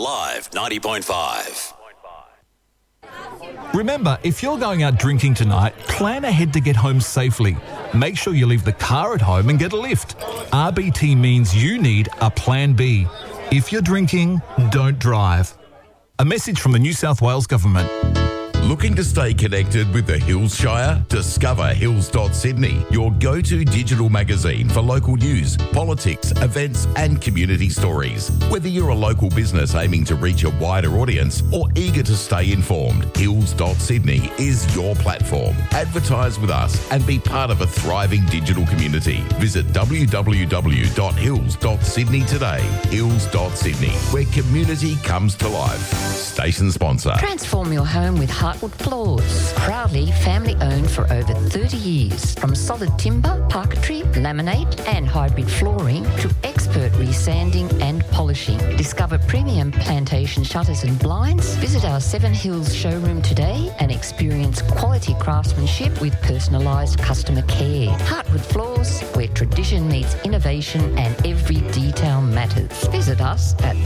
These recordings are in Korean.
Alive 90.5. Remember, if you're going out drinking tonight, plan ahead to get home safely. Make sure you leave the car at home and get a lift. RBT means you need a plan B. If you're drinking, don't drive. A message from the New South Wales Government. Looking to stay connected with the Hills Shire? Discover Hills.Sydney, your go-to digital magazine for local news, politics, events and community stories. Whether you're a local business aiming to reach a wider audience or eager to stay informed, Hills.Sydney is your platform. Advertise with us and be part of a thriving digital community. Visit www.hills.sydney today. Hills.Sydney, where community comes to life. Station sponsor. Transform your home with Heartwood Floors. Proudly family owned for over 30 years. From solid timber, parquetry, laminate and hybrid flooring to expert resanding and polishing. Discover premium plantation shutters and blinds. Visit our Seven Hills showroom today and experience quality craftsmanship with personalised customer care. Heartwood Floors, where tradition meets innovation and every detail matters. Visit us at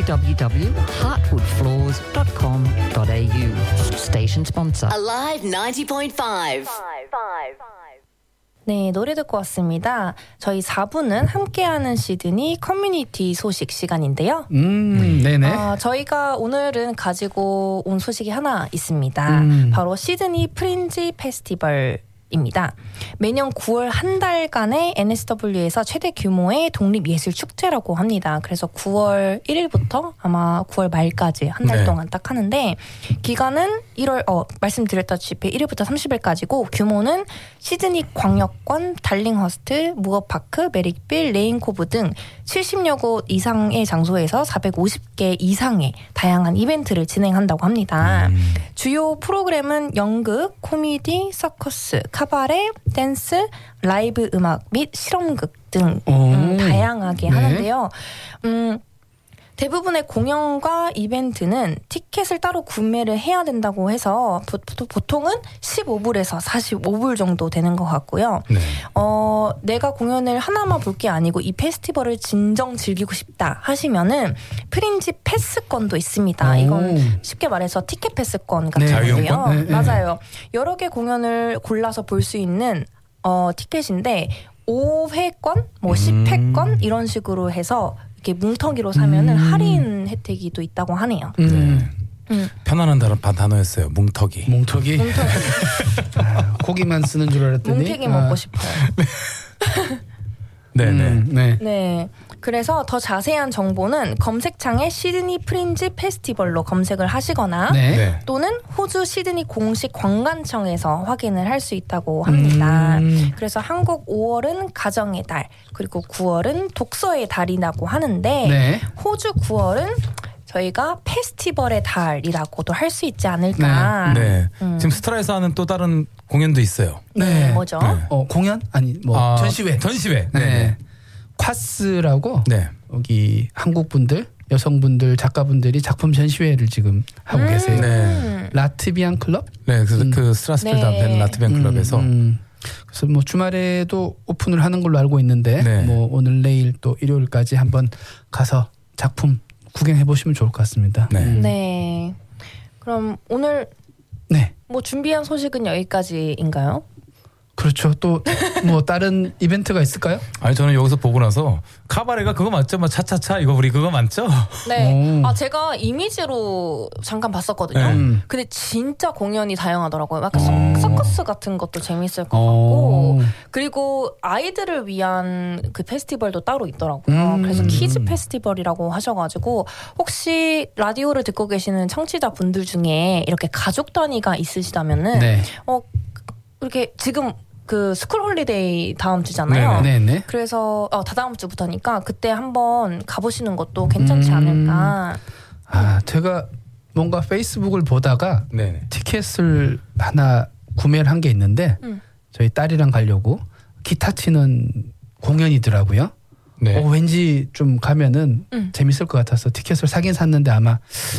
www.heartwoodfloors.com.au. Station sponsor. Alive 90.5. 네, 노래 듣고 왔습니다. 저희 4부는 함께하는 시드니 커뮤니티 소식 시간인데요. 네네. 저희가 오늘은 가지고 온 소식이 하나 있습니다. 바로 시드니 프린지 페스티벌입니다. 매년 9월 한 달간의 NSW에서 최대 규모의 독립예술축제라고 합니다. 그래서 9월 1일부터 아마 9월 말까지 한 달 동안 딱 하는데 기간은 1월 말씀드렸다시피 1일부터 30일까지고 규모는 시드니 광역권, 달링허스트, 무어파크, 메릭빌, 레인코브 등 70여 곳 이상의 장소에서 450개 이상의 다양한 이벤트를 진행한다고 합니다. 주요 프로그램은 연극, 코미디, 서커스, 카바레, 댄스, 라이브 음악 및 실험극 등 다양하게 하는데요. 대부분의 공연과 이벤트는 티켓을 따로 구매를 해야 된다고 해서 보통은 15불에서 45불 정도 되는 것 같고요. 네. 내가 공연을 하나만 볼 게 아니고 이 페스티벌을 진정 즐기고 싶다 하시면은 프린지 패스권도 있습니다. 이건 쉽게 말해서 티켓 패스권 같은 건데요. 네. 맞아요. 여러 개 공연을 골라서 볼 수 있는 티켓인데 5회권, 10회권 이런 식으로 해서 이렇게 뭉텅이로 사면은 할인 혜택이 또 있다고 하네요. 편안한 단어였어요. 뭉텅이. 고기만 쓰는 줄 알았더니 뭉탱이 먹고 싶어요. 네. 그래서 더 자세한 정보는 검색창에 시드니 프린지 페스티벌로 검색을 하시거나 또는 호주 시드니 공식 관광청에서 확인을 할 수 있다고 합니다. 그래서 한국 5월은 가정의 달, 그리고 9월은 독서의 달이라고 하는데 호주 9월은 저희가 페스티벌의 달이라고도 할 수 있지 않을까. 지금 스트라에서 하는 또 다른 공연도 있어요. 뭐죠? 공연? 아니 전시회. 네. 콰스라고 여기 한국 분들, 여성분들, 작가분들이 작품 전시회를 지금 하고 계세요. 라트비안 클럽? 네, 그래서 그 스트라스필드 라트비안 클럽에서 그래서 뭐 주말에도 오픈을 하는 걸로 알고 있는데 뭐 오늘 내일 또 일요일까지 한번 가서 작품 구경해 보시면 좋을 것 같습니다. 네. 그럼 오늘 뭐 준비한 소식은 여기까지인가요? 그렇죠. 또 뭐 다른 이벤트가 있을까요? 아니 저는 여기서 보고 나서 카바레가 그거 맞죠? 뭐 차차차 이거 우리 그거 맞죠? 네. 제가 이미지로 잠깐 봤었거든요. 근데 진짜 공연이 다양하더라고요. 약간 서커스 같은 것도 재밌을 것 같고 그리고 아이들을 위한 그 페스티벌도 따로 있더라고요. 그래서 키즈 페스티벌이라고 하셔가지고 혹시 라디오를 듣고 계시는 청취자분들 중에 이렇게 가족 단위가 있으시다면은 이렇게 지금 그 스쿨 홀리데이 다음 주잖아요. 그래서 다다음 주부터니까 그때 한번 가보시는 것도 괜찮지 않을까. 제가 뭔가 페이스북을 보다가 티켓을 하나 구매를 한 게 있는데 저희 딸이랑 가려고 기타 치는 공연이더라고요. 왠지 좀 가면은 재밌을 것 같아서 티켓을 사긴 샀는데 아마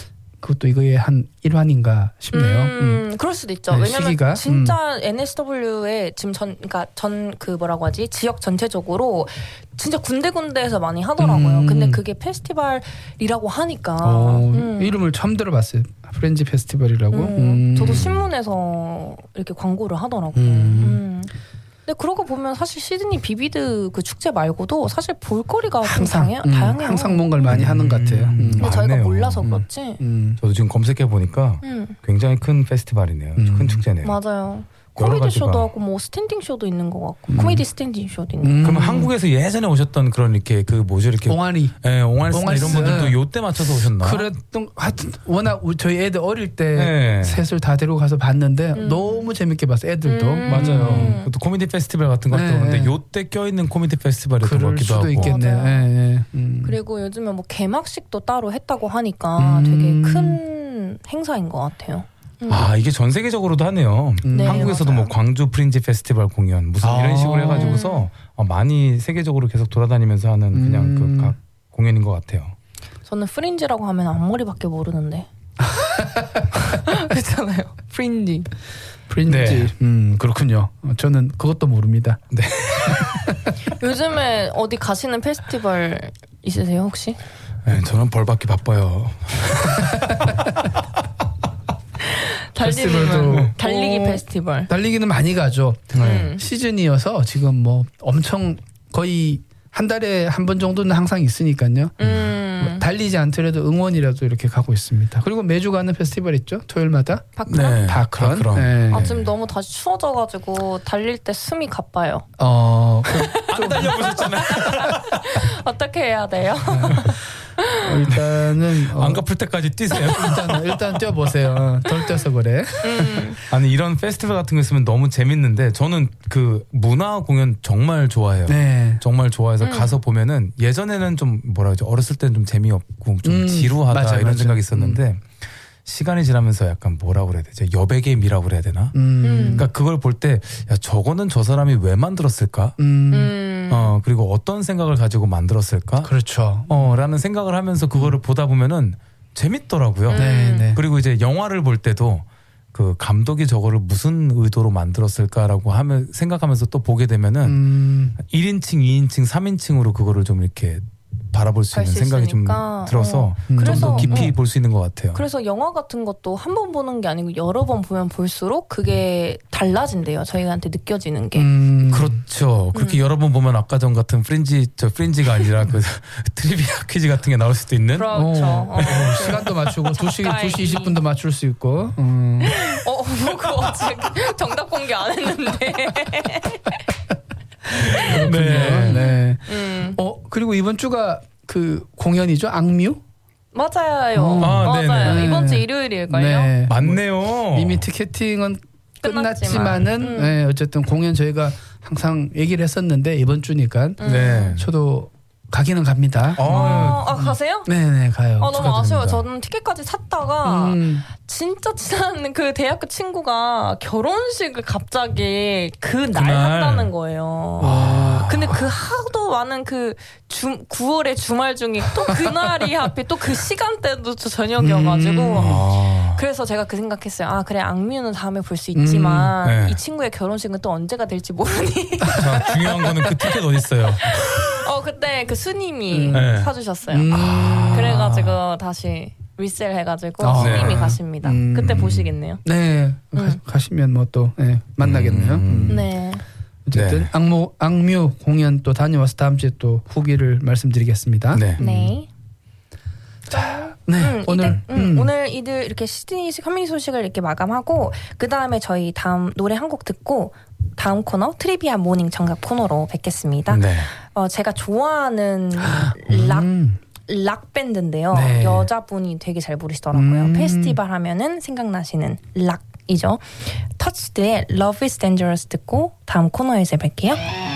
그것도 이거의 한 일환인가 싶네요. 그럴 수도 있죠. 네, 왜냐면 시기가? 진짜 NSW에 지금 그러니까 그 뭐라고 하지? 지역 전체적으로 진짜 군데군데에서 많이 하더라고요. 근데 그게 페스티벌이라고 하니까. 이름을 처음 들어봤어요. 프렌즈 페스티벌이라고. 저도 신문에서 이렇게 광고를 하더라고요. 근데 그러고 보면 사실 시드니 비비드 그 축제 말고도 사실 볼거리가 항상 좀 다양해요. 항상 뭔가를 많이 하는 것 같아요. 근데 저희가 몰라서 그렇지. 저도 지금 검색해 보니까 굉장히 큰 페스티벌이네요. 큰 축제네요. 맞아요. 코미디 쇼도 하고 뭐 스탠딩 쇼도 있는 것 같고 코미디 스탠딩 쇼도 있는. 그러면 한국에서 예전에 오셨던 그런 이렇게 그 뭐죠 이렇게 옹알이, 옹알스나 이런 분들도 요때 맞춰서 오셨나? 그랬던 하여튼 워낙 저희 애들 어릴 때 셋을 다 데리고 가서 봤는데 너무 재밌게 봤어요. 애들도 맞아요. 또 코미디 페스티벌 같은 것도 근데 요때 껴있는 코미디 페스티벌이었던 것 같기도 하고. 그럴 수도 있겠네요. 그리고 요즘에 뭐 개막식도 따로 했다고 하니까 되게 큰 행사인 것 같아요. 이게 전 세계적으로도 하네요. 네, 한국에서도 맞아요. 뭐 광주 프린지 페스티벌 공연 무슨 이런 식으로 해가지고서 많이 세계적으로 계속 돌아다니면서 하는 그냥 그 각 공연인 것 같아요. 저는 프린지라고 하면 앞머리밖에 모르는데. 그렇잖아요. 프린지. 네. 그렇군요. 저는 그것도 모릅니다. 네. 요즘에 어디 가시는 페스티벌 있으세요 혹시? 네, 저는 벌 받기 바빠요. 달리기 페스티벌. 달리기는 많이 가죠. 시즌이어서 지금 뭐 엄청 거의 한 달에 한 번 정도는 항상 있으니까요. 뭐 달리지 않더라도 응원이라도 이렇게 가고 있습니다. 그리고 매주 가는 페스티벌 있죠. 토요일마다. 파크런? 파크런. 네. 지금 너무 다시 추워져가지고 달릴 때 숨이 가빠요. 안 달려보셨잖아요. 어떻게 해야 돼요? 일단은 안 갚을 때까지 뛰세요. 일단 뛰어보세요. 덜 뛰어서 그래. 아니 이런 페스티벌 같은 거 있으면 너무 재밌는데 저는 그 문화 공연 정말 좋아해요. 네. 정말 좋아해서 가서 보면은 예전에는 좀 뭐라 그러죠, 어렸을 때는 좀 재미없고 좀 지루하다 이런 생각이 있었는데 시간이 지나면서 약간 뭐라고 그래야 되죠? 여백의 미라고 그래야 되나? 그러니까 그걸 볼 때 야 저거는 저 사람이 왜 만들었을까? 그리고 어떤 생각을 가지고 만들었을까? 그렇죠. 라는 생각을 하면서 그거를 보다 보면은 재밌더라고요. 네. 그리고 이제 영화를 볼 때도 그 감독이 저거를 무슨 의도로 만들었을까라고 하면 생각하면서 또 보게 되면은 1인칭, 2인칭, 3인칭으로 그거를 좀 이렇게 바라볼 수 있는 생각이 있으니까. 좀 들어서 좀 더 깊이 볼 수 있는 것 같아요. 그래서 영화 같은 것도 한 번 보는 게 아니고 여러 번 보면 볼수록 그게 달라진대요. 저희한테 느껴지는 게. 그렇죠. 그렇게 여러 번 보면 아까 전 같은 프린지가 아니라 그 트리비아 퀴즈 같은 게 나올 수도 있는. 그렇죠. 시간도 맞추고 2시 20분도 맞출 수 있고. 그거 아직 정답 공개 안 했는데. 네. 그리고 이번 주가 그 공연이죠. 악뮤? 맞아요. 맞아요. 네네. 이번 주 일요일일걸요? 네. 맞네요. 이미 티켓팅은 끝났지만은 어쨌든 공연 저희가 항상 얘기를 했었는데 이번 주니까 저도 가기는 갑니다. 가세요? 네네 가요. 너무 아쉬워요. 저는 티켓까지 샀다가 진짜 친한 그 대학교 친구가 결혼식을 갑자기 그날 한다는 거예요. 근데 그 하도 많은 그 9월의 주말 중에 또 그날이 하필 또 그 시간대도 저녁이어가지고 그래서 제가 그 생각했어요. 그래 악뮤는 다음에 볼 수 있지만 이 친구의 결혼식은 또 언제가 될지 모르니. 자, 중요한 거는 그 티켓 어디 있어요? 그때 그 스님이 사주셨어요. 그래가지고 다시 리셀 해가지고 스님이 가십니다. 그때 보시겠네요. 네, 가시면 뭐 또 만나겠네요. 네. 어쨌든 악뮤 공연 또 다녀와서 다음 주에 또 후기를 말씀드리겠습니다. 네. 자, 오늘 이들 이렇게 시드니식 한민희 소식을 이렇게 마감하고 그 다음에 저희 다음 노래 한 곡 듣고 다음 코너 트리비아 모닝 정답 코너로 뵙겠습니다. 제가 좋아하는 락 밴드인데요. 여자분이 되게 잘 부르시더라고요. 페스티벌 하면은 생각나시는 락이죠. 터치드의 Love is Dangerous 듣고 다음 코너에서 뵐게요.